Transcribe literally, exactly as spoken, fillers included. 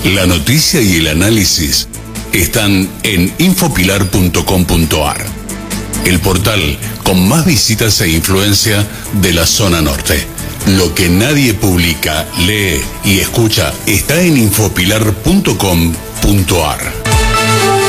La noticia y el análisis están en infopilar punto com punto ar, el portal con más visitas e influencia de la zona norte. Lo que nadie publica, lee y escucha está en infopilar punto com punto ar.